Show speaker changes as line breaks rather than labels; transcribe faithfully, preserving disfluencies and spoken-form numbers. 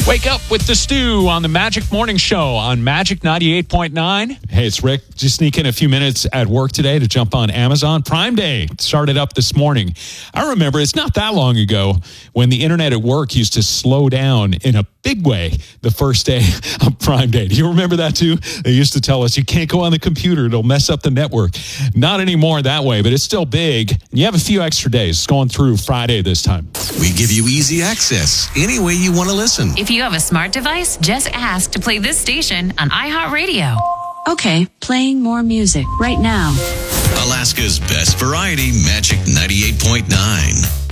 Wake up with the Stew on the Magic Morning Show on Magic ninety-eight point nine. Hey, it's Rick. Just sneak in a few minutes at work today to jump on Amazon. Prime Day started up this morning. I remember it's not that long ago when the internet at work used to slow down in a big way the first day of Prime Day. Do you remember that too? They used to tell us you can't go on the computer. It'll mess up the network. Not anymore that way, but it's still big. And you have a few extra days going through Friday this time.
We give you easy access any way you want to listen.
If you have a smart device, just ask to play this station on iHeartRadio.
Okay, playing more music right now.
Alaska's best variety, Magic ninety-eight point nine.